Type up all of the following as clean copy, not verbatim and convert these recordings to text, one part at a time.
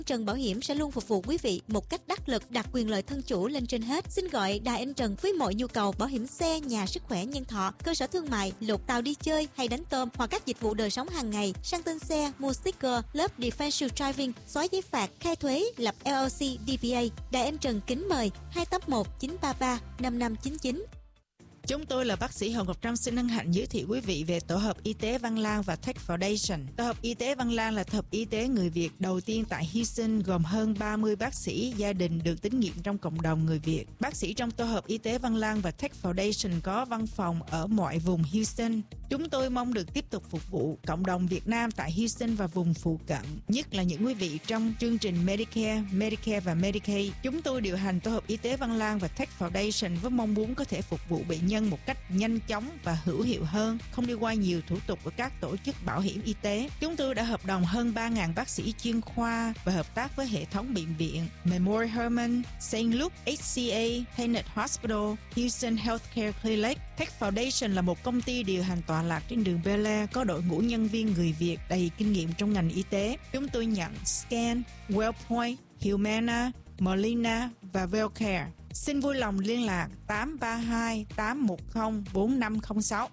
Trần Bảo hiểm sẽ luôn phục vụ quý vị một cách đắc lực, đặt quyền lợi thân chủ lên trên hết. Xin gọi Đài Anh Trần với mọi nhu cầu bảo hiểm xe, nhà, sức khỏe, nhân thọ, cơ sở thương mại, lục tàu đi chơi hay đánh tôm, hoặc các dịch vụ đời sống hàng ngày, sang tên xe, mua sticker, lớp defensive driving, xóa giấy phạt, khai thuế, lập LLC, DBA. Đài Anh Trần kính mời 281 933 5599. Chúng tôi là bác sĩ Hồng Ngọc Trâm xin hân hạnh giới thiệu quý vị về Tổ hợp Y tế Văn Lang và Tech Foundation. Tổ hợp Y tế Văn Lang là tổ hợp y tế người Việt đầu tiên tại Houston, gồm hơn 30 bác sĩ gia đình được tín nhiệm trong cộng đồng người Việt. Bác sĩ trong Tổ hợp Y tế Văn Lang và Tech Foundation có văn phòng ở mọi vùng Houston. Chúng tôi mong được tiếp tục phục vụ cộng đồng Việt Nam tại Houston và vùng phụ cận, nhất là những quý vị trong chương trình Medicare và Medicaid. Chúng tôi điều hành Tổ hợp Y tế Văn Lang và Tech Foundation với mong muốn có thể phục vụ bệnh nhân một cách nhanh chóng và hữu hiệu hơn, không đi qua nhiều thủ tục của các tổ chức bảo hiểm y tế. Chúng tôi đã hợp đồng hơn 3.000 bác sĩ chuyên khoa và hợp tác với hệ thống bệnh viện Memorial Hermann, St. Luke, HCA, Tenet Hospital, Houston Healthcare Clinic. Tech Foundation là một công ty điều hành tọa lạc trên đường Bel Air, có đội ngũ nhân viên người Việt đầy kinh nghiệm trong ngành y tế. Chúng tôi nhận Scan, Wellpoint, Humana, Molina và Wellcare. Xin vui lòng liên lạc 832 810 4506.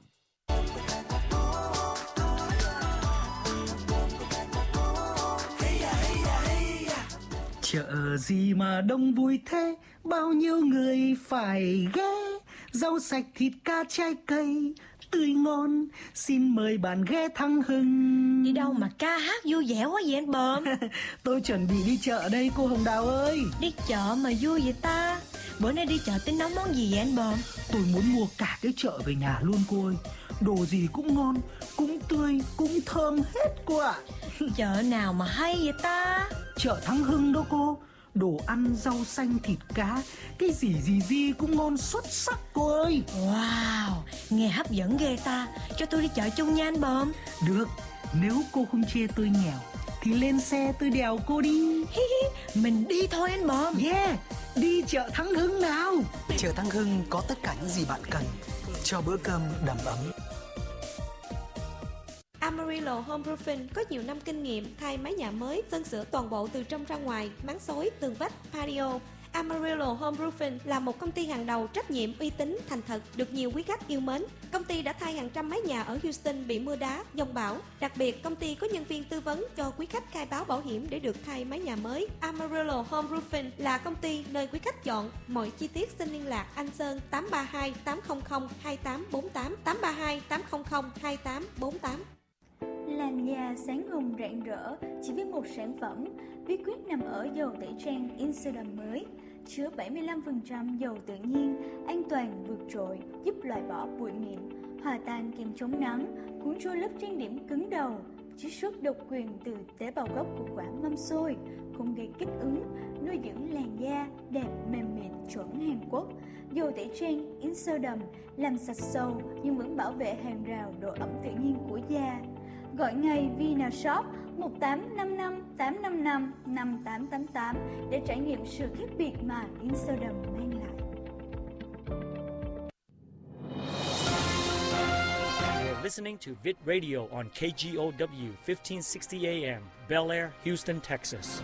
Chợ gì mà đông vui thế, bao nhiêu người phải ghé. Rau sạch, thịt cá, trái cây tươi ngon, xin mời bạn ghé Thăng Hưng. Đi đâu mà ca hát vui vẻ quá vậy anh Bờm? Tôi chuẩn bị đi chợ đây cô Hồng Đào ơi. Đi chợ mà vui vậy ta? Bữa nay đi chợ tính nấu món gì vậy anh Bờm? Tôi muốn mua cả cái chợ về nhà luôn cô ơi. Đồ gì cũng ngon, cũng tươi, cũng thơm hết cô ạ. Chợ nào mà hay vậy ta? Chợ Thăng Hưng đó cô. Đồ ăn, rau xanh, thịt cá, cái gì cũng ngon xuất sắc cô ơi. Wow, nghe hấp dẫn ghê ta. Cho tôi đi chợ chung nha anh Bờm. Được, nếu cô không chê tôi nghèo thì lên xe tôi đèo cô đi. Mình đi thôi anh Bờm. Yeah, đi chợ Thăng Hưng nào. Chợ Thăng Hưng có tất cả những gì bạn cần cho bữa cơm đầm ấm. Amarillo Home Roofing có nhiều năm kinh nghiệm thay mái nhà mới, sơn sửa toàn bộ từ trong ra ngoài, máng xối, tường vách, patio. Amarillo Home Roofing là một công ty hàng đầu, trách nhiệm, uy tín, thành thật, được nhiều quý khách yêu mến. Công ty đã thay hàng trăm mái nhà ở Houston bị mưa đá, giông bão. Đặc biệt, công ty có nhân viên tư vấn cho quý khách khai báo bảo hiểm để được thay mái nhà mới. Amarillo Home Roofing là công ty nơi quý khách chọn. Mọi chi tiết xin liên lạc anh Sơn 832 800 2848 832 800 2848. Làn da sáng hồng rạng rỡ chỉ với một sản phẩm. Bí quyết nằm ở dầu tẩy trang Insodam mới, chứa 75% dầu tự nhiên, an toàn vượt trội, giúp loại bỏ bụi mịn, hòa tan kem chống nắng, cuốn trôi lớp trang điểm cứng đầu, chiết xuất độc quyền từ tế bào gốc của quả mâm xôi, không gây kích ứng, nuôi dưỡng làn da đẹp mềm mịn chuẩn Hàn Quốc. Dầu tẩy trang Insodam làm sạch sâu nhưng vẫn bảo vệ hàng rào độ ẩm tự nhiên của da. Gọi ngay Vina Shop 1855 855 5888 để trải nghiệm sự khác biệt mà Insodam mang lại. You're listening to Vid Radio on KGOW 1560 AM, Bel Air, Houston, Texas.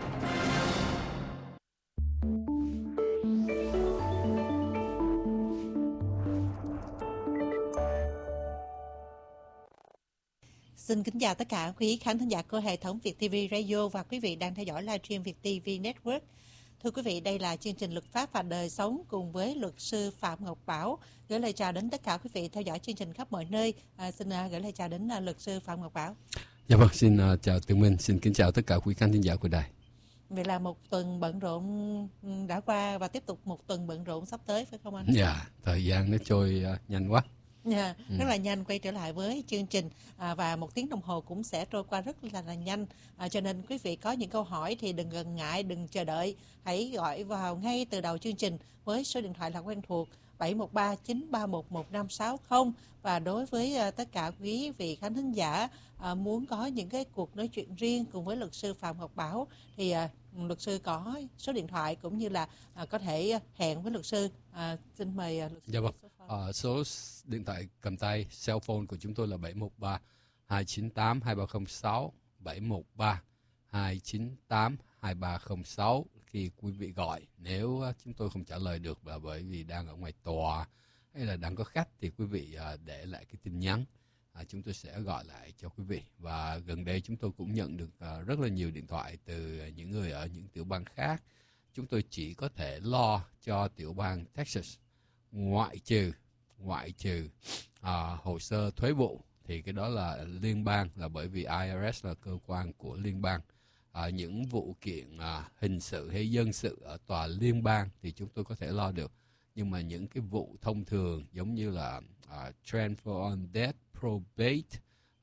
Xin kính chào tất cả quý khán thính giả của hệ thống Việt TV Radio và quý vị đang theo dõi livestream Việt TV Network. Thưa quý vị, đây là chương trình Luật pháp và đời sống cùng với luật sư Phạm Ngọc Bảo. Gửi lời chào đến tất cả quý vị theo dõi chương trình khắp mọi nơi. Xin gửi lời chào đến luật sư Phạm Ngọc Bảo. Dạ vâng, xin chào Tường Minh, xin kính chào tất cả quý khán thính giả của đài. Vậy là một tuần bận rộn đã qua và tiếp tục một tuần bận rộn sắp tới phải không anh? Dạ, thời gian nó trôi nhanh quá. Yeah, rất là nhanh quay trở lại với chương trình và 1 tiếng đồng hồ cũng sẽ trôi qua rất là nhanh, cho nên quý vị có những câu hỏi thì đừng ngần ngại, đừng chờ đợi, hãy gọi vào ngay từ đầu chương trình với số điện thoại là quen thuộc 713 931 1560. Và đối với tất cả quý vị khán thính giả muốn có những cái cuộc nói chuyện riêng cùng với luật sư Phạm Ngọc Bảo thì luật sư có số điện thoại cũng như là có thể hẹn với luật sư. Xin mời luật sư. Dạ vâng. Số điện thoại cầm tay cell phone của chúng tôi là 713 298 2306, 713 298 2306 khi quý vị gọi. Nếu chúng tôi không trả lời được là bởi vì đang ở ngoài tòa hay là đang có khách thì quý vị để lại cái tin nhắn. Chúng tôi sẽ gọi lại cho quý vị. Và gần đây chúng tôi cũng nhận được rất là nhiều điện thoại từ những người ở những tiểu bang khác. Chúng tôi chỉ có thể lo cho tiểu bang Texas, ngoại trừ hồ sơ thuế vụ. Thì cái đó là liên bang, là bởi vì IRS là cơ quan của liên bang. Những vụ kiện hình sự hay dân sự ở tòa liên bang thì chúng tôi có thể lo được. Nhưng mà những cái vụ thông thường giống như là transfer on death, probate,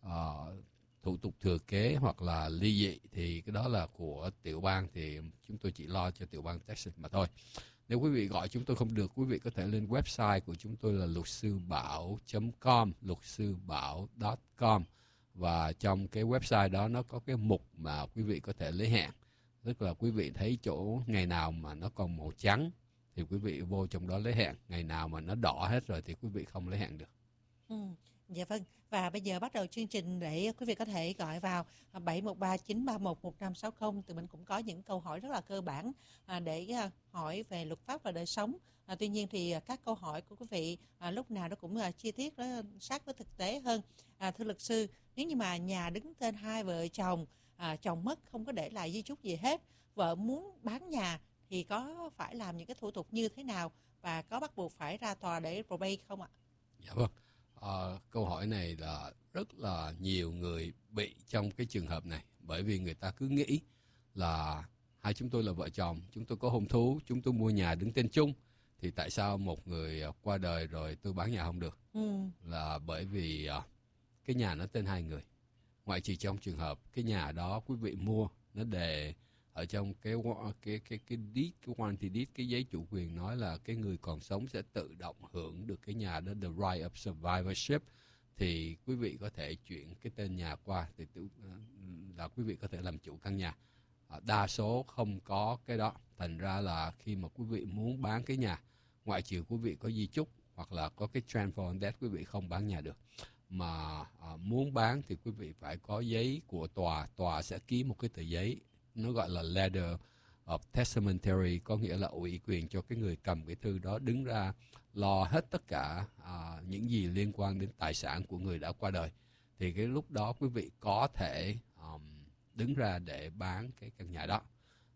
thủ tục thừa kế hoặc là ly dị thì cái đó là của tiểu bang, thì chúng tôi chỉ lo cho tiểu bang Texas mà thôi. Nếu quý vị gọi chúng tôi không được, quý vị có thể lên website của chúng tôi là luocsưbảo.com, luocsưbảo.com. Và trong cái website đó nó có cái mục mà quý vị có thể lấy hẹn. Tức là quý vị thấy chỗ ngày nào mà nó còn màu trắng thì quý vị vô trong đó lấy hẹn. Ngày nào mà nó đỏ hết rồi thì quý vị không lấy hẹn được. Dạ vâng. Và bây giờ bắt đầu chương trình để quý vị có thể gọi vào 713-931-1560. Tụi mình cũng có những câu hỏi rất là cơ bản để hỏi về luật pháp và đời sống. Tuy nhiên thì các câu hỏi của quý vị lúc nào nó cũng chi tiết, nó sát với thực tế hơn. Thưa luật sư, nếu như mà nhà đứng tên hai vợ chồng, chồng mất không có để lại di chúc gì hết, vợ muốn bán nhà thì có phải làm những cái thủ tục như thế nào và có bắt buộc phải ra tòa để probate không ạ? Dạ vâng. Câu hỏi này là rất là nhiều người bị trong cái trường hợp này, bởi vì người ta cứ nghĩ là hai chúng tôi là vợ chồng, chúng tôi có hôn thú, chúng tôi mua nhà đứng tên chung, thì tại sao một người qua đời rồi tôi bán nhà không được? Là bởi vì cái nhà nó tên hai người, ngoại trừ trong trường hợp cái nhà đó quý vị mua nó đề ở trong cái deed, cái warranty deed, cái giấy chủ quyền nói là cái người còn sống sẽ tự động hưởng được cái nhà đó, the right of survivorship, thì quý vị có thể chuyển cái tên nhà qua thì là quý vị có thể làm chủ căn nhà. Đa số không có cái đó, thành ra là khi mà quý vị muốn bán cái nhà, ngoại trừ quý vị có di chúc hoặc là có cái transfer on death, quý vị không bán nhà được. Mà muốn bán thì quý vị phải có giấy của tòa sẽ ký một cái tờ giấy, nó gọi là letter of testamentary, có nghĩa là ủy quyền cho cái người cầm cái thư đó đứng ra lo hết tất cả những gì liên quan đến tài sản của người đã qua đời. Thì cái lúc đó quý vị có thể đứng ra để bán cái căn nhà đó.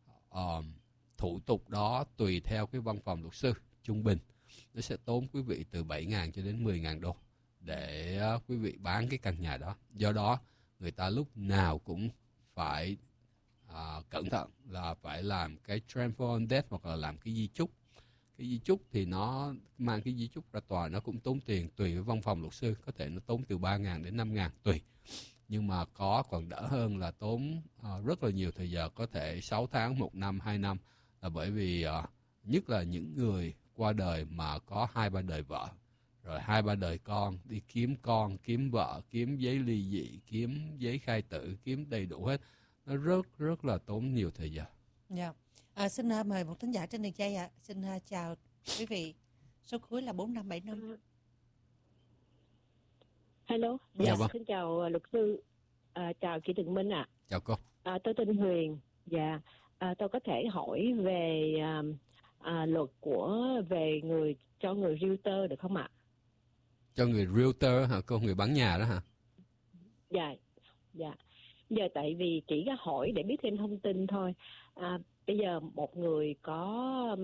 Thủ tục đó tùy theo cái văn phòng luật sư, trung bình nó sẽ tốn quý vị từ 7.000 cho đến 10.000 đô để quý vị bán cái căn nhà đó. Do đó người ta lúc nào cũng phải cẩn thận là phải làm cái transfer on death hoặc là làm cái di chúc. Cái di chúc thì nó mang cái di chúc ra tòa nó cũng tốn tiền, tùy với văn phòng luật sư, có thể nó tốn từ 3.000 đến 5.000 tùy. Nhưng mà có còn đỡ hơn là tốn rất là nhiều thời giờ, có thể 6 tháng, 1 năm, 2 năm, là bởi vì nhất là những người qua đời mà có 2-3 đời vợ, rồi 2-3 đời con, kiếm vợ, kiếm giấy ly dị, kiếm giấy khai tử, kiếm đầy đủ hết. Nó rất là tốn nhiều thời giờ. Dạ. Xin mời một thính giả trên đường dây ạ. Xin chào quý vị. Số cuối là 4575. Hello. Dạ vâng. Xin chào luật sư. Chào chị Tường Minh ạ. Chào cô. Tôi tên Huyền. Dạ. Tôi có thể hỏi về luật về cho người realtor được không ạ? Cho người realtor hả cô, người bán nhà đó hả? Dạ. Giờ tại vì chỉ hỏi để biết thêm thông tin thôi. Bây giờ một người có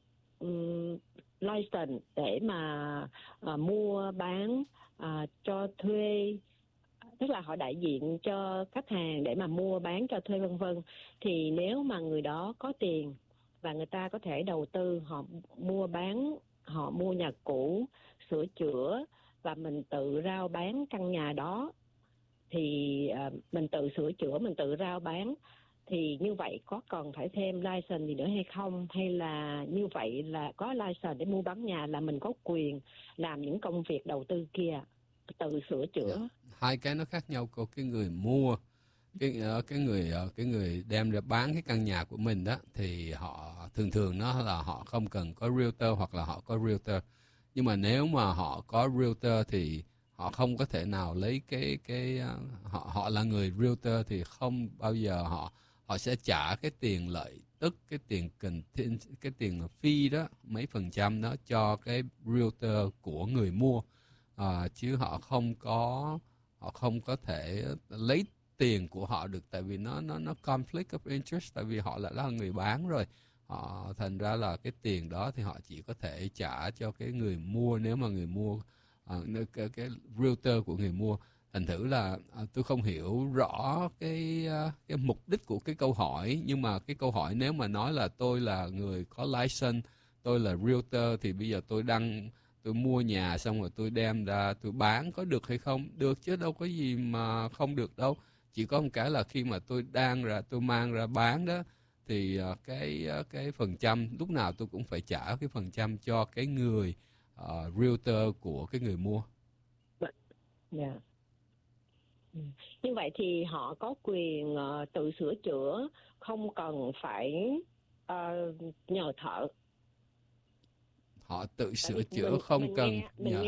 license để mà mua bán, cho thuê, tức là họ đại diện cho khách hàng để mà mua bán cho thuê vân vân, thì nếu mà người đó có tiền và người ta có thể đầu tư, họ mua bán, họ mua nhà cũ, sửa chữa và mình tự rao bán căn nhà đó, thì mình tự sửa chữa, mình tự rao bán, thì như vậy có cần phải thêm license gì nữa hay không? Hay là như vậy là có license để mua bán nhà là mình có quyền làm những công việc đầu tư kia, tự sửa chữa? Yeah. Hai cái nó khác nhau cô. Cái người mua, cái người đem ra bán cái căn nhà của mình đó, thì họ thường nó là họ không cần có realtor hoặc là họ có realtor. Nhưng mà nếu mà họ có realtor thì họ không có thể nào lấy họ là người realtor thì không bao giờ họ sẽ trả cái tiền lợi tức, cái tiền fee đó, mấy % đó cho cái realtor của người mua, chứ họ không có thể lấy tiền của họ được, tại vì nó conflict of interest, tại vì họ là người bán rồi. Thành ra là cái tiền đó thì họ chỉ có thể trả cho cái người mua, nếu mà người mua cái realtor của người mua. Thành thử là tôi không hiểu rõ cái mục đích của cái câu hỏi, nhưng mà cái câu hỏi nếu mà nói là tôi là người có license, tôi là realtor, thì bây giờ tôi mua nhà xong rồi tôi đem ra tôi bán, có được hay không? Được chứ, đâu có gì mà không được đâu. Chỉ có một cái là khi mà tôi mang ra bán đó, thì cái phần trăm lúc nào tôi cũng phải trả cái phần trăm cho cái người realtor của cái người mua. Dạ. Như vậy thì họ có quyền tự sửa chữa, không cần phải nhờ thợ. Họ tự sửa chữa không cần nhờ.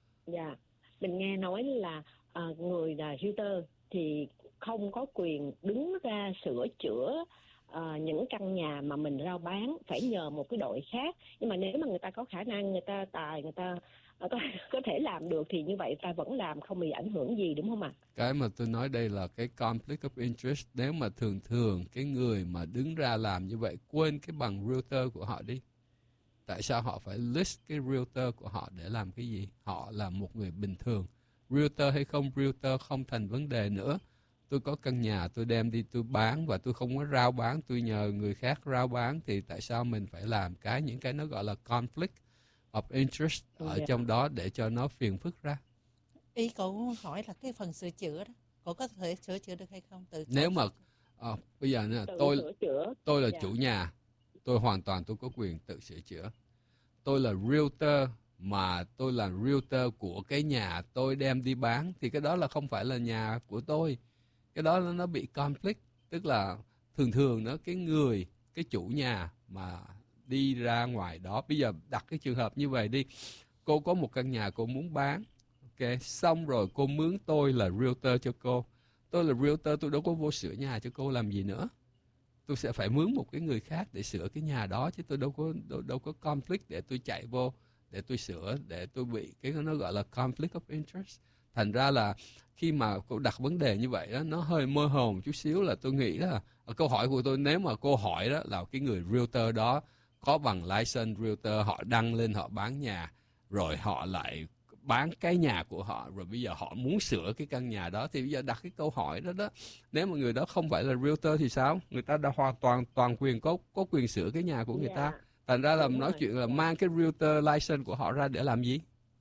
Mình nghe nói là người là realtor thì không có quyền đứng ra sửa chữa những căn nhà mà mình rao bán, phải nhờ một cái đội khác. Nhưng mà nếu mà người ta có khả năng, người ta tài, người ta có thể làm được thì như vậy ta vẫn làm, không bị ảnh hưởng gì, đúng không ạ? Cái mà tôi nói đây là cái conflict of interest. Nếu mà thường cái người mà đứng ra làm như vậy quên cái bằng realtor của họ đi. Tại sao họ phải list cái realtor của họ để làm cái gì? Họ là một người bình thường. Realtor hay không realtor không thành vấn đề nữa. Tôi có căn nhà tôi đem đi tôi bán và tôi không có rao bán, tôi nhờ người khác rao bán, thì tại sao mình phải làm những cái nó gọi là conflict of interest ở trong đó để cho nó phiền phức ra? Ý cậu hỏi là cái phần sửa chữa đó, cậu có thể sửa chữa được hay không? Nếu mà bây giờ nè, tôi là chủ nhà, tôi hoàn toàn tôi có quyền tự sửa chữa. Tôi là realtor mà tôi là realtor của cái nhà tôi đem đi bán, thì cái đó là không phải là nhà của tôi. Cái đó nó bị conflict, tức là thường đó cái chủ nhà mà đi ra ngoài đó, bây giờ đặt cái trường hợp như vậy đi, cô có một căn nhà cô muốn bán, ok, xong rồi cô mướn tôi là realtor cho cô. Tôi là realtor, tôi đâu có vô sửa nhà cho cô làm gì nữa. Tôi sẽ phải mướn một cái người khác để sửa cái nhà đó, chứ tôi đâu có conflict để tôi chạy vô để tôi sửa, để tôi bị cái nó gọi là conflict of interest. Thành ra là khi mà cô đặt vấn đề như vậy đó, nó hơi mơ hồ một chút xíu. Là tôi nghĩ là câu hỏi của tôi, nếu mà cô hỏi đó là cái người realtor đó có bằng license realtor, họ đăng lên họ bán nhà, rồi họ lại bán cái nhà của họ, rồi bây giờ họ muốn sửa cái căn nhà đó, thì bây giờ đặt cái câu hỏi đó đó, nếu mà người đó không phải là realtor thì sao? Người ta đã hoàn toàn quyền có quyền sửa cái nhà của người ta. Thành ra là nói chuyện là mang cái realtor license của họ ra để làm gì?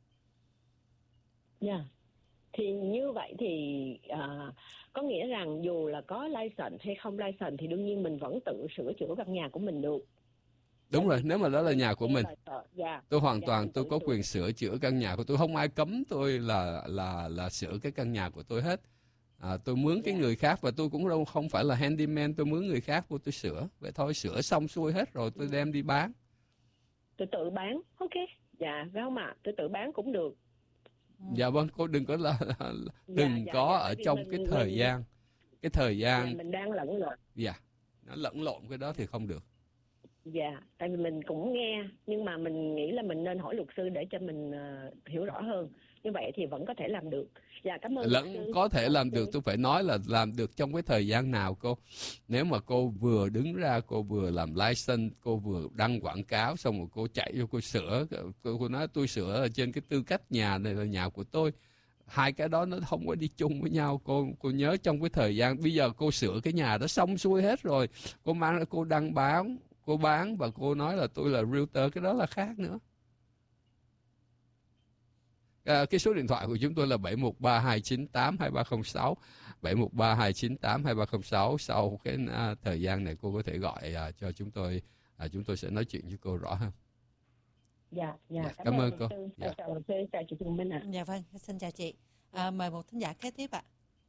Thì như vậy thì có nghĩa rằng dù là có license hay không license thì đương nhiên mình vẫn tự sửa chữa căn nhà của mình được. Đúng rồi, nếu mà đó là nhà của mình, tôi hoàn toàn tôi có quyền sửa chữa căn nhà của tôi. Không ai cấm tôi là sửa cái căn nhà của tôi hết. Tôi mướn cái người khác, và tôi cũng không phải là handyman, tôi mướn người khác vô tôi sửa. Vậy thôi, sửa xong xuôi hết rồi tôi đem đi bán. Tôi tự bán, ok. Dạ, phải không ạ? Tôi tự bán cũng được. Dạ vâng, cô đừng có ở trong cái thời gian mình đang lẫn lộn. Dạ, nó lẫn lộn cái đó thì không được. Dạ, tại vì mình cũng nghe, nhưng mà mình nghĩ là mình nên hỏi luật sư để cho mình hiểu rõ hơn. Như vậy thì vẫn có thể làm được. Dạ, cảm ơn luật sư. Có thể làm được, tôi phải nói là làm được trong cái thời gian nào cô. Nếu mà cô vừa đứng ra, cô vừa làm license, cô vừa đăng quảng cáo, xong rồi cô chạy vô cô sửa, cô nói tôi sửa ở trên cái tư cách nhà này là nhà của tôi. Hai cái đó nó không có đi chung với nhau. Cô nhớ trong cái thời gian, bây giờ cô sửa cái nhà đó xong xuôi hết rồi, cô mang ra cô đăng báo, cô bán và cô nói là tôi là realtor, cái đó là khác nữa. Cái số điện thoại của chúng tôi là 713-298-2306, 713-298-2306. Sau cái thời gian này cô có thể gọi cho chúng tôi sẽ nói chuyện với cô rõ hơn. Dạ, cảm ơn cô. Chào chị Tường Minh ạ. Dạ vâng, xin chào chị. Mời một thính giả kế tiếp ạ.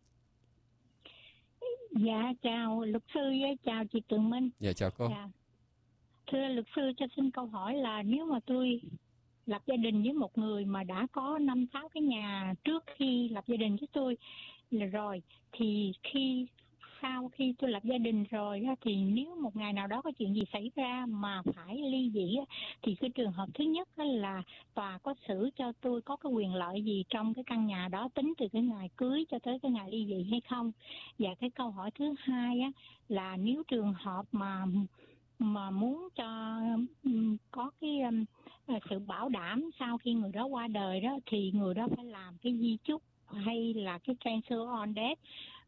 Dạ, chào luật sư với chào chị Tường Minh. Dạ, chào cô. Dạ. Thưa luật sư, cho xin câu hỏi là nếu mà tôi lập gia đình với một người mà đã có 5-6 cái nhà trước khi lập gia đình với tôi là rồi, thì khi sau khi tôi lập gia đình rồi á, thì nếu một ngày nào đó có chuyện gì xảy ra mà phải ly dị á, thì cái trường hợp thứ nhất á là tòa có xử cho tôi có cái quyền lợi gì trong cái căn nhà đó tính từ cái ngày cưới cho tới cái ngày ly dị hay không. Và cái câu hỏi thứ hai á là nếu trường hợp mà muốn cho có cái sự bảo đảm sau khi người đó qua đời đó, thì người đó phải làm cái di chúc hay là cái transfer on death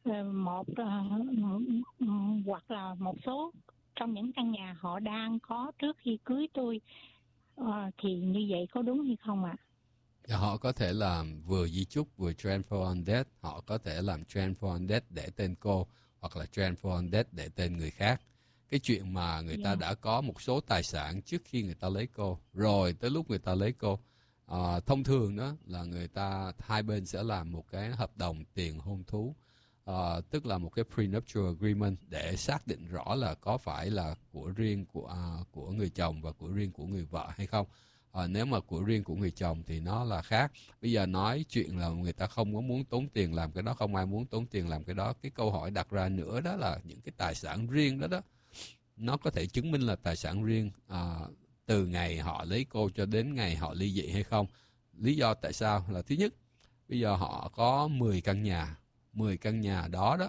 hoặc là một số trong những căn nhà họ đang có trước khi cưới tôi, thì như vậy có đúng hay không ạ? Họ có thể làm vừa di chúc vừa transfer on death. Họ có thể làm transfer on death để tên cô hoặc là transfer on death để tên người khác. Cái chuyện mà người ta đã có một số tài sản trước khi người ta lấy cô, rồi tới lúc người ta lấy cô, thông thường đó là hai bên sẽ làm một cái hợp đồng tiền hôn thú, tức là một cái prenuptial agreement để xác định rõ là có phải là của riêng của người chồng và của riêng của người vợ hay không. Nếu mà của riêng của người chồng thì nó là khác. Bây giờ nói chuyện là người ta không có muốn tốn tiền làm cái đó, không ai muốn tốn tiền làm cái đó. Cái câu hỏi đặt ra nữa đó là những cái tài sản riêng đó nó có thể chứng minh là tài sản riêng từ ngày họ lấy cô cho đến ngày họ ly dị hay không. Lý do tại sao là thứ nhất, bây giờ họ có 10 căn nhà. 10 căn nhà đó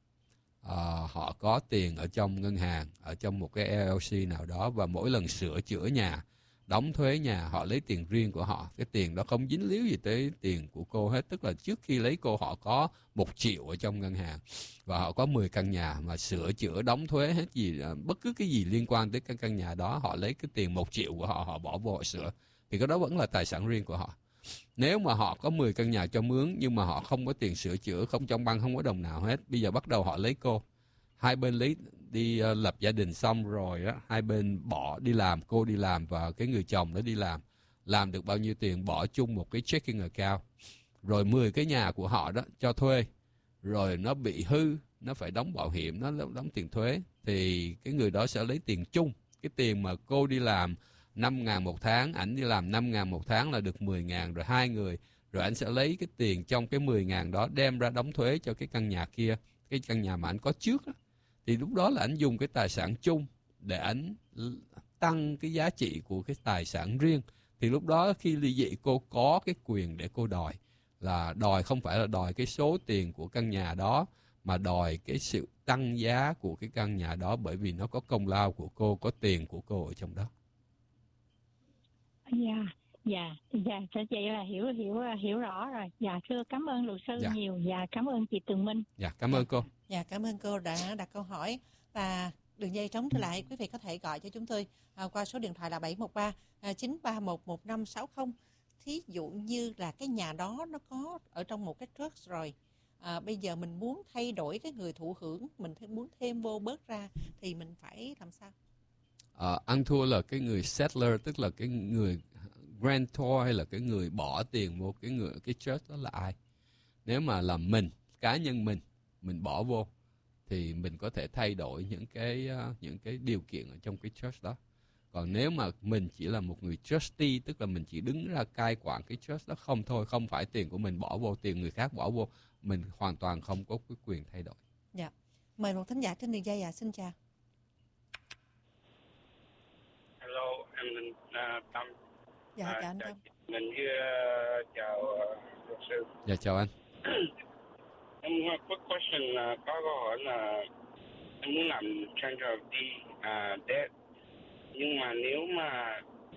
họ có tiền ở trong ngân hàng, ở trong một cái LLC nào đó, và mỗi lần sửa chữa nhà, đóng thuế nhà, họ lấy tiền riêng của họ. Cái tiền đó không dính líu gì tới tiền của cô hết. Tức là trước khi lấy cô họ có 1 triệu ở trong ngân hàng và họ có 10 căn nhà mà sửa chữa, đóng thuế hết gì, bất cứ cái gì liên quan tới cái căn nhà đó, họ lấy cái tiền 1 triệu của họ, họ bỏ vô họ sửa, thì cái đó vẫn là tài sản riêng của họ. Nếu mà họ có 10 căn nhà cho mướn nhưng mà họ không có tiền sửa chữa, không trong băng, không có đồng nào hết, bây giờ bắt đầu họ lấy cô, hai bên đi lập gia đình xong rồi á, hai bên bỏ đi làm, cô đi làm và cái người chồng đó đi làm được bao nhiêu tiền bỏ chung một cái checking account, rồi 10 cái nhà của họ đó cho thuê, rồi nó bị hư, nó phải đóng bảo hiểm, nó đóng tiền thuế, thì cái người đó sẽ lấy tiền chung. Cái tiền mà cô đi làm 5.000 một tháng, ảnh đi làm 5.000 một tháng là được 10.000, rồi hai người, rồi ảnh sẽ lấy cái tiền trong cái 10.000 đó đem ra đóng thuế cho cái căn nhà kia, cái căn nhà mà ảnh có trước đó. Thì lúc đó là ảnh dùng cái tài sản chung để ảnh tăng cái giá trị của cái tài sản riêng. Thì lúc đó khi ly dị cô có cái quyền để cô đòi, là đòi không phải là đòi cái số tiền của căn nhà đó, mà đòi cái sự tăng giá của cái căn nhà đó, bởi vì nó có công lao của cô, có tiền của cô ở trong đó. Dạ, vậy là hiểu rõ rồi. Dạ, thưa cảm ơn luật sư nhiều. Dạ, cảm ơn chị Tường Minh. Dạ, cảm ơn cô. Dạ, cảm ơn cô đã đặt câu hỏi. Và đường dây trống trở lại, quý vị có thể gọi cho chúng tôi qua số điện thoại là 713 931 1560. Thí dụ như là cái nhà đó nó có ở trong một cái trust rồi, bây giờ mình muốn thay đổi cái người thụ hưởng, mình muốn thêm vô bớt ra, thì mình phải làm sao? Ăn thua là cái người settler, tức là cái người grantor hay là cái người bỏ tiền vô cái trust đó là ai. Nếu mà là cá nhân mình bỏ vô thì mình có thể thay đổi những cái điều kiện ở trong cái trust đó. Còn nếu mà mình chỉ là một người trustee, tức là mình chỉ đứng ra cai quản cái trust đó, không phải tiền của mình bỏ vô, tiền người khác bỏ vô, mình hoàn toàn không có cái quyền thay đổi. Dạ. Mời một thính giả trên đường dây xin chào. Hello, em Tâm. Dạ, chào anh Tâm. Mình chào luật sư. Dạ, chào anh. Em quick question, có câu hỏi là em muốn làm change of debt, nhưng mà nếu mà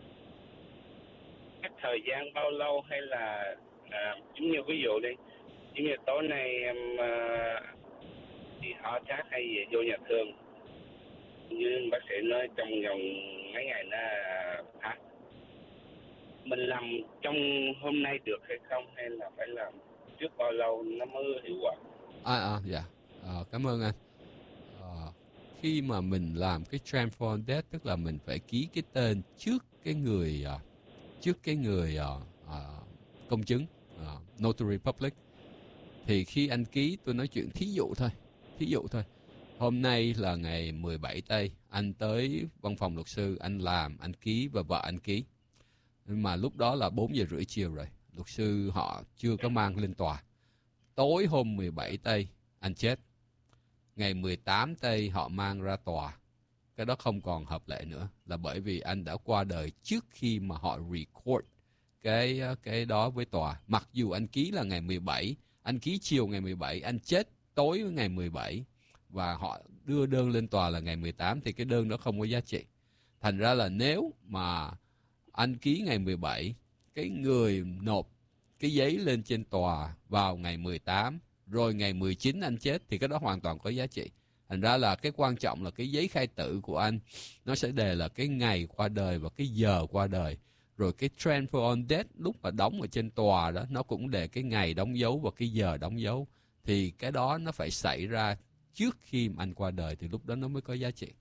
cách thời gian bao lâu, hay là giống như ví dụ đi, giống như tối nay em đi hỏi chat hay gì vô nhà thương, như bác sĩ nói trong vòng mấy ngày nó hết, mình làm trong hôm nay được hay không, hay là phải làm trước bao lâu nó mới hiệu quả? Dạ. Cảm ơn anh. Khi mà mình làm cái transfer on death, tức là mình phải ký cái tên trước cái người công chứng, notary public. Thì khi anh ký, tôi nói chuyện thí dụ thôi. Hôm nay là ngày 17 Tây, anh tới văn phòng luật sư, anh ký và vợ anh ký. Nhưng mà lúc đó là 4 giờ rưỡi chiều rồi, luật sư họ chưa có mang lên tòa. Tối hôm 17 Tây, anh chết. ngày 18 tây họ mang ra tòa, cái đó không còn hợp lệ nữa, là bởi vì anh đã qua đời trước khi mà họ record cái đó với tòa. Mặc dù anh ký là ngày 17, anh ký chiều ngày 17, anh chết tối ngày 17 và họ đưa đơn lên tòa là ngày 18 thì cái đơn đó không có giá trị. Thành ra là nếu mà anh ký ngày 17, cái người nộp cái giấy lên trên tòa vào ngày 18, rồi ngày 19 anh chết thì cái đó hoàn toàn có giá trị. Thành ra là cái quan trọng là cái giấy khai tử của anh nó sẽ đề là cái ngày qua đời và cái giờ qua đời. Rồi cái transfer on death lúc mà đóng ở trên tòa đó nó cũng đề cái ngày đóng dấu và cái giờ đóng dấu. Thì cái đó nó phải xảy ra trước khi mà anh qua đời thì lúc đó nó mới có giá trị.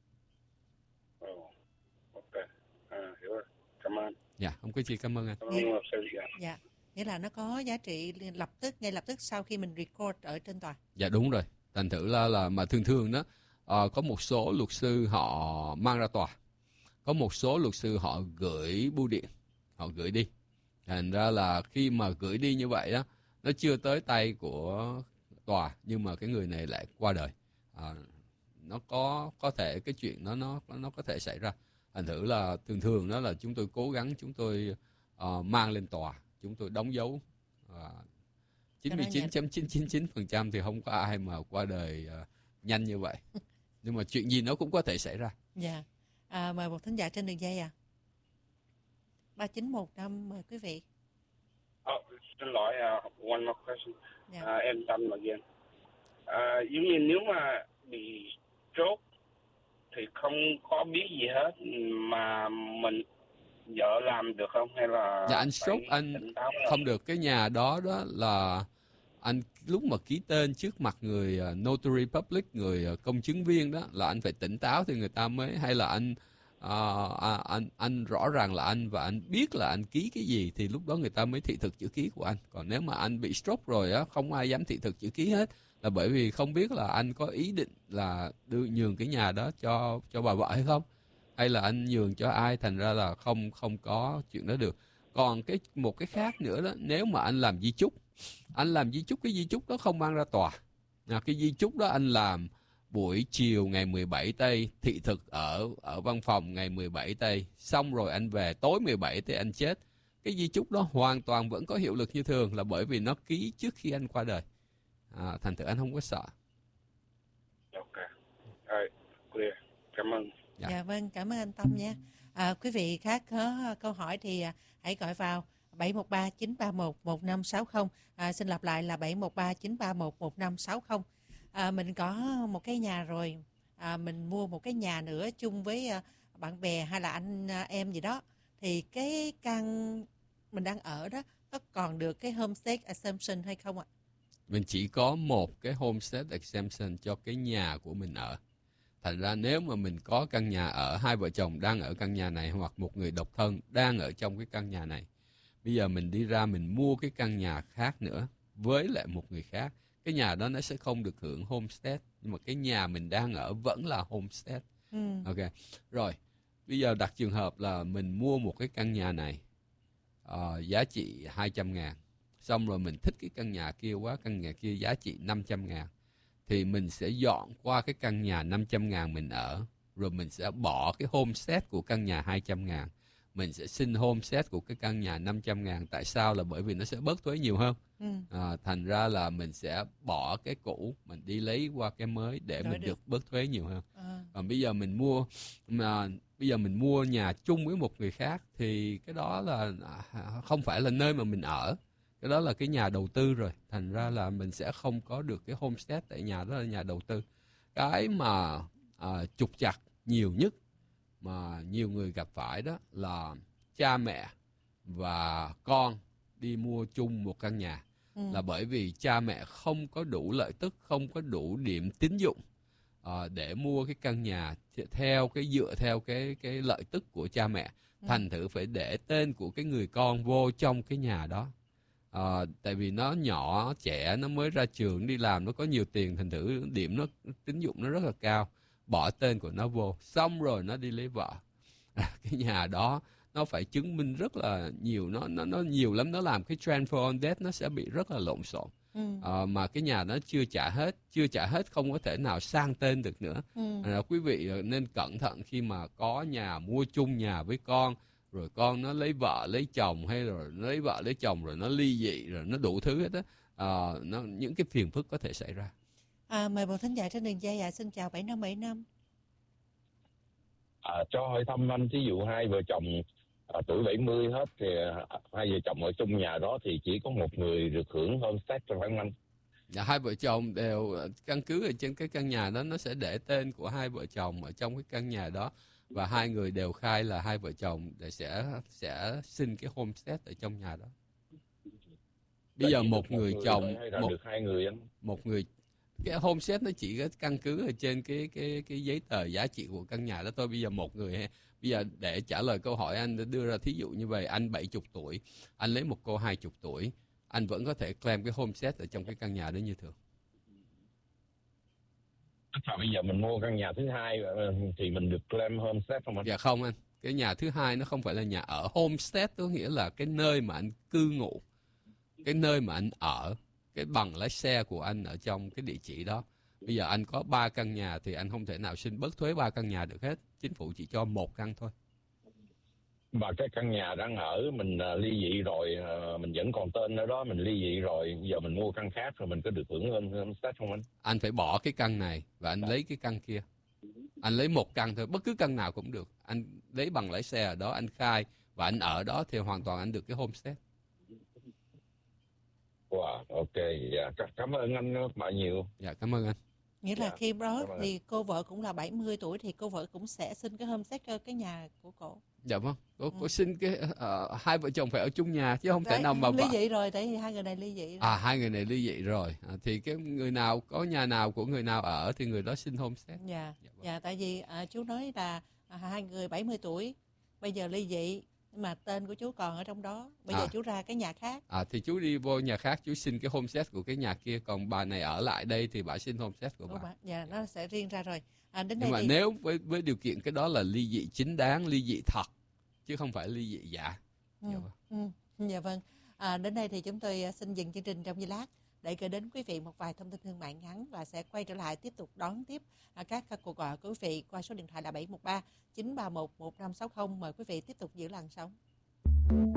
Ok, hiểu rồi. Cảm ơn. Dạ, không có gì, cảm ơn anh. Cảm ơn luật sư. Dạ, nghĩa là nó có giá trị ngay lập tức sau khi mình record ở trên tòa. Dạ đúng rồi. Thành thử là mà thường đó có một số luật sư họ mang ra tòa, có một số luật sư họ gửi bưu điện, họ gửi đi. Thành ra là khi mà gửi đi như vậy đó, nó chưa tới tay của tòa nhưng mà cái người này lại qua đời. Nó có thể cái chuyện nó có thể xảy ra. Thành thử là thường đó là chúng tôi cố gắng chúng tôi mang lên tòa, chúng tôi đóng dấu. 99.999% thì không có ai mà qua đời nhanh như vậy. Nhưng mà chuyện gì nó cũng có thể xảy ra. Dạ. Mời một thính giả trên đường dây 3915, mời quý vị. Xin lỗi, one more question. Yeah. Em Tâm again. Giống như nếu mà bị stroke thì không có biết gì hết mà mình vợ làm được không hay là dạ, anh stroke anh không được. Cái nhà đó là anh lúc mà ký tên trước mặt người notary public, người công chứng viên đó, là anh phải tỉnh táo thì người ta mới, hay là anh rõ ràng là anh biết là anh ký cái gì thì lúc đó người ta mới thị thực chữ ký của anh. Còn nếu mà anh bị stroke rồi á, không ai dám thị thực chữ ký hết, là bởi vì không biết là anh có ý định là nhường cái nhà đó cho bà vợ hay không, hay là anh nhường cho ai. Thành ra là không có chuyện đó được. Còn một cái khác nữa đó, nếu mà anh làm di chúc, cái di chúc đó không mang ra tòa. Cái di chúc đó anh làm buổi chiều ngày 17 tây, thị thực ở văn phòng ngày 17 tây, xong rồi anh về tối 17 tây anh chết. Cái di chúc đó hoàn toàn vẫn có hiệu lực như thường, là bởi vì nó ký trước khi anh qua đời. Thành thử anh không có sợ. Ok, clear. Cảm ơn. Dạ vâng, cảm ơn anh Tâm nha. Quý vị khác có câu hỏi thì hãy gọi vào 713-931-1560. Xin lặp lại là 713-931-1560. Mình có một cái nhà rồi, mình mua một cái nhà nữa chung với bạn bè hay là anh em gì đó, thì cái căn mình đang ở đó có còn được cái homestead exemption hay không ạ? Mình chỉ có một cái homestead exemption cho cái nhà của mình ở. Thành ra nếu mà mình có căn nhà ở, hai vợ chồng đang ở căn nhà này hoặc một người độc thân đang ở trong cái căn nhà này, bây giờ mình đi ra mình mua cái căn nhà khác nữa với lại một người khác, cái nhà đó nó sẽ không được hưởng homestead, nhưng mà cái nhà mình đang ở vẫn là homestead. Ok. Rồi, bây giờ đặt trường hợp là mình mua một cái căn nhà này giá trị 200.000, xong rồi mình thích cái căn nhà kia quá, căn nhà kia giá trị 500.000, thì mình sẽ dọn qua cái căn nhà 500.000 mình ở, rồi mình sẽ bỏ cái homestead của căn nhà 200.000. Mình sẽ xin homestead của cái căn nhà 500.000. Tại sao? Là bởi vì nó sẽ bớt thuế nhiều hơn. Thành ra là mình sẽ bỏ cái cũ, mình đi lấy qua cái mới để mình được bớt thuế nhiều hơn. Còn bây giờ mình mua nhà chung với một người khác thì cái đó là không phải là nơi mà mình ở. Cái đó là cái nhà đầu tư rồi. Thành ra là mình sẽ không có được cái homestead tại nhà đó là nhà đầu tư. Cái mà trục trặc nhiều nhất mà nhiều người gặp phải đó là cha mẹ và con đi mua chung một căn nhà. Là bởi vì cha mẹ không có đủ lợi tức, không có đủ điểm tín dụng để mua cái căn nhà dựa theo cái lợi tức của cha mẹ. Thành thử phải để tên của cái người con vô trong cái nhà đó. Tại vì nó nhỏ trẻ, nó mới ra trường đi làm, nó có nhiều tiền, thành thử điểm nó tín dụng nó rất là cao, bỏ tên của nó vô, xong rồi nó đi lấy vợ. Cái nhà đó nó phải chứng minh rất là nhiều, nó nhiều lắm, nó làm cái transfer on death nó sẽ bị rất là lộn xộn. mà cái nhà đó chưa trả hết không có thể nào sang tên được nữa. Quý vị nên cẩn thận khi mà có nhà mua chung nhà với con, rồi con nó lấy vợ lấy chồng, hay rồi nó lấy vợ lấy chồng rồi nó ly dị rồi nó đủ thứ hết á, những cái phiền phức có thể xảy ra. Mời một thính giả trên đường dây xin chào 7575. Cho hỏi thăm anh, thí dụ hai vợ chồng tuổi 70 hết thì hai vợ chồng ở chung nhà đó thì chỉ có một người được hưởng homestead rồi phải không anh? Dạ, hai vợ chồng đều căn cứ ở trên cái căn nhà đó, nó sẽ để tên của hai vợ chồng ở trong cái căn nhà đó, và hai người đều khai là hai vợ chồng để sẽ xin cái homestead ở trong nhà đó. Bây giờ một người chồng được hai người anh? Một người, cái homestead nó chỉ có căn cứ ở trên cái giấy tờ giá trị của căn nhà đó thôi. Bây giờ một người, bây giờ để trả lời câu hỏi anh đã đưa ra thí dụ như vậy, anh 70 tuổi, anh lấy một cô 20 tuổi, anh vẫn có thể claim cái homestead ở trong cái căn nhà đó như thường. Bây giờ mình mua căn nhà thứ hai thì mình được claim homestead không anh? Dạ không anh, cái nhà thứ hai nó không phải là nhà ở. Homestead có nghĩa là cái nơi mà anh cư ngụ, cái nơi mà anh ở, cái bằng lái xe của anh ở trong cái địa chỉ đó. Bây giờ anh có 3 căn nhà thì anh không thể nào xin bớt thuế 3 căn nhà được hết. Chính phủ chỉ cho 1 căn thôi. Và cái căn nhà đang ở mình ly dị rồi, mình vẫn còn tên ở đó, mình ly dị rồi, giờ mình mua căn khác rồi mình có được hưởng homestead không anh? Anh phải bỏ cái căn này và anh lấy cái căn kia. Anh lấy 1 căn thôi, bất cứ căn nào cũng được. Anh lấy bằng lái xe ở đó, anh khai và anh ở đó thì hoàn toàn anh được cái homestead. Wow, ok, dạ, cảm ơn anh bạn nhiều. Dạ, cảm ơn anh. Nghĩa là khi đó thì cô vợ cũng là 70 tuổi thì cô vợ cũng sẽ xin cái homestead cho cái nhà của cô. Dạ vâng, cô xin cái hai vợ chồng phải ở chung nhà chứ không thể nào mà ly dị rồi, tại vì hai người này ly dị rồi. Hai người này ly dị rồi, thì cái người nào có nhà nào của người nào ở thì người đó xin homestead. Dạ, tại vì chú nói là hai người 70 tuổi bây giờ ly dị, nhưng mà tên của chú còn ở trong đó. Bây giờ chú ra cái nhà khác. Thì chú đi vô nhà khác, chú xin cái homestead của cái nhà kia. Còn bà này ở lại đây thì bà xin homestead của bà. Dạ, nó sẽ riêng ra rồi. Nhưng mà nếu với điều kiện cái đó là ly dị chính đáng, ly dị thật, chứ không phải ly dị giả. Dạ vâng. Đến đây thì chúng tôi xin dừng chương trình trong giây lát để gửi đến quý vị một vài thông tin thương mại ngắn và sẽ quay trở lại tiếp tục đón tiếp các cuộc gọi của quý vị qua số điện thoại là 713 931 1560. Mời quý vị tiếp tục giữ làn sóng.